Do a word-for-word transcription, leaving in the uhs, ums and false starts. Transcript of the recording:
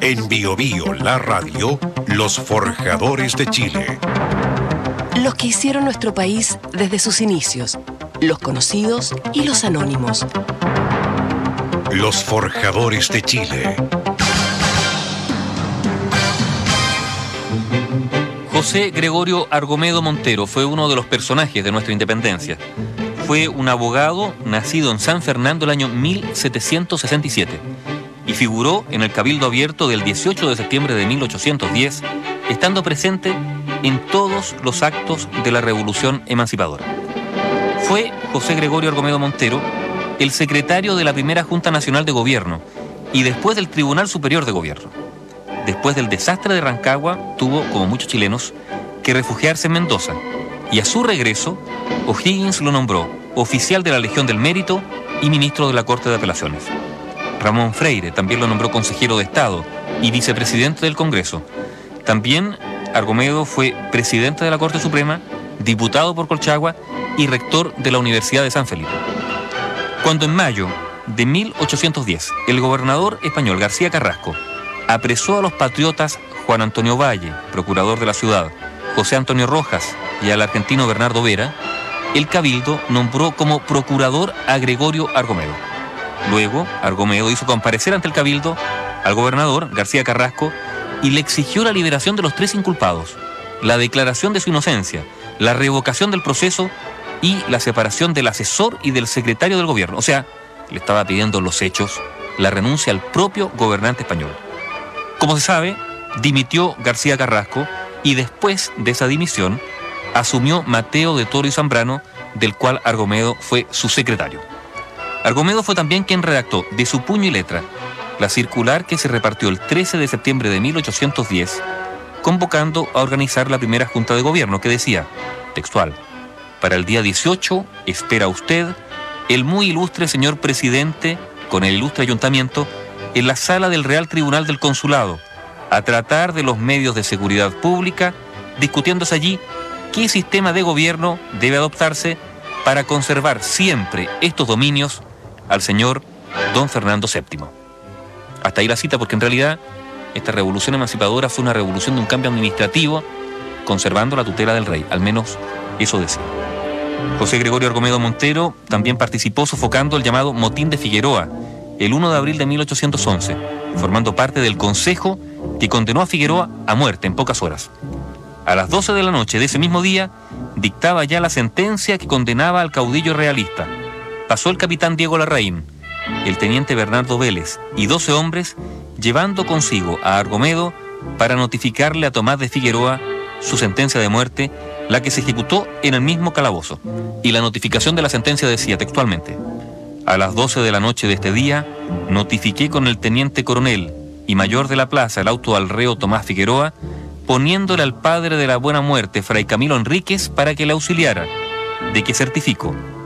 En Bio Bio, la radio, los forjadores de Chile. Los que hicieron nuestro país desde sus inicios, los conocidos y los anónimos. Los forjadores de Chile. José Gregorio Argomedo Montero fue uno de los personajes de nuestra independencia. Fue un abogado nacido en San Fernando el año mil setecientos sesenta y siete y figuró en el Cabildo Abierto del dieciocho de septiembre de mil ochocientos diez, estando presente en todos los actos de la Revolución Emancipadora. Fue José Gregorio Argomedo Montero el secretario de la primera Junta Nacional de Gobierno y después del Tribunal Superior de Gobierno. Después del desastre de Rancagua, tuvo, como muchos chilenos, que refugiarse en Mendoza, y a su regreso, O'Higgins lo nombró oficial de la Legión del Mérito y ministro de la Corte de Apelaciones. Ramón Freire también lo nombró consejero de Estado y vicepresidente del Congreso. También Argomedo fue presidente de la Corte Suprema, diputado por Colchagua y rector de la Universidad de San Felipe. Cuando en mayo de mil ochocientos diez el gobernador español García Carrasco apresó a los patriotas Juan Antonio Valle, procurador de la ciudad, José Antonio Rojas y al argentino Bernardo Vera, el Cabildo nombró como procurador a Gregorio Argomedo. Luego, Argomedo hizo comparecer ante el Cabildo al gobernador García Carrasco y le exigió la liberación de los tres inculpados, la declaración de su inocencia, la revocación del proceso y la separación del asesor y del secretario del gobierno. O sea, le estaba pidiendo los hechos, la renuncia al propio gobernante español. Como se sabe, dimitió García Carrasco y después de esa dimisión asumió Mateo de Toro y Zambrano, del cual Argomedo fue su secretario. Argomedo fue también quien redactó de su puño y letra la circular que se repartió el trece de septiembre de mil ochocientos diez, convocando a organizar la primera Junta de Gobierno, que decía, textual: para el día dieciocho espera usted el muy ilustre señor presidente con el ilustre ayuntamiento en la sala del Real Tribunal del Consulado, a tratar de los medios de seguridad pública, discutiéndose allí qué sistema de gobierno debe adoptarse para conservar siempre estos dominios al señor don Fernando séptimo. Hasta ahí la cita, porque en realidad esta revolución emancipadora fue una revolución de un cambio administrativo, conservando la tutela del rey, al menos eso decía. José Gregorio Argomedo Montero también participó sofocando el llamado Motín de Figueroa, el primero de abril de mil ochocientos once, formando parte del consejo que condenó a Figueroa a muerte en pocas horas. A las doce de la noche de ese mismo día, dictaba ya la sentencia que condenaba al caudillo realista. Pasó el capitán Diego Larraín, el teniente Bernardo Vélez y doce hombres, llevando consigo a Argomedo para notificarle a Tomás de Figueroa su sentencia de muerte, la que se ejecutó en el mismo calabozo. Y la notificación de la sentencia decía textualmente: a las doce de la noche de este día, notifiqué con el teniente coronel y mayor de la plaza el auto al reo Tomás Figueroa, poniéndole al padre de la buena muerte, fray Camilo Enríquez, para que le auxiliara, de que certifico